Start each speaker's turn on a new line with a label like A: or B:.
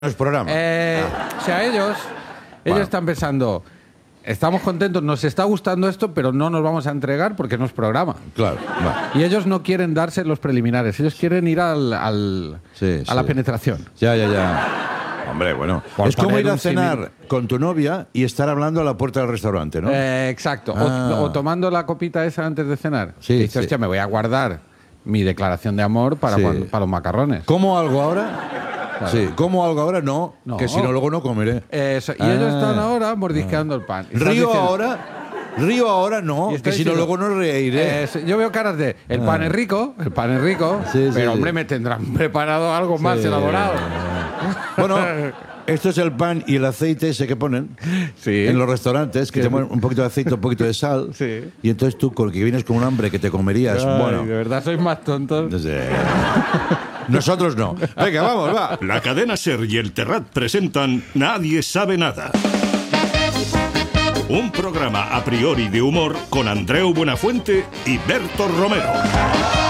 A: No es programa.
B: O sea, ellos
A: Bueno.
B: están pensando, estamos contentos, nos está gustando esto, pero no nos vamos a entregar porque no es programa.
A: Claro, va.
B: Y ellos no quieren darse los preliminares, ellos quieren ir a la penetración.
A: Ya. Hombre, bueno.
B: Por
A: Es como
B: poner
A: ir a
B: un
A: cenar con tu novia y estar hablando a la puerta del restaurante, ¿no?
B: Exacto.
A: Ah.
B: O tomando la copita esa antes de cenar.
A: Sí,
B: Y dices,
A: sí.
B: hostia, me voy a guardar mi declaración de amor para,
A: Sí.
B: para los macarrones.
A: ¿Como algo ahora?
B: Claro.
A: Sí. ¿Como algo ahora? No.
B: No.
A: Que si no, luego no comeré.
B: Eso. Y ellos están ahora mordisqueando el pan. Y estás
A: Río
B: diciendo-
A: ahora no.
B: Y
A: Que
B: está
A: si no,
B: diciendo,
A: luego no reiré.
B: yo veo caras de, el pan es rico,
A: Sí,
B: pero
A: sí.
B: hombre, me tendrán preparado algo más
A: Sí.
B: elaborado.
A: Bueno, esto es el pan y el aceite ese que ponen
B: Sí.
A: en los restaurantes, que
B: Sí.
A: te ponen un poquito de aceite, un poquito de sal.
B: Sí.
A: Y entonces tú, con el que vienes con un hambre que te comerías,
B: Ay,
A: bueno.
B: de verdad sois más tontos.
A: Entonces, nosotros no. Venga, vamos, va.
C: La cadena SER y el Terrat presentan Nadie sabe nada. Un programa a priori de humor con Andreu Buenafuente y Berto Romero.